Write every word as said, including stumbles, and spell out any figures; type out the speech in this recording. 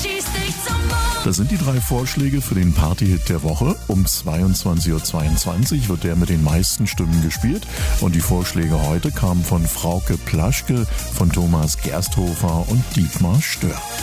Das sind die drei Vorschläge für den Partyhit der Woche. Um zweiundzwanzig Uhr zweiundzwanzig wird der mit den meisten Stimmen gespielt. Und die Vorschläge heute kamen von Frauke Plaschke, von Thomas Gersthofer und Dietmar Stör.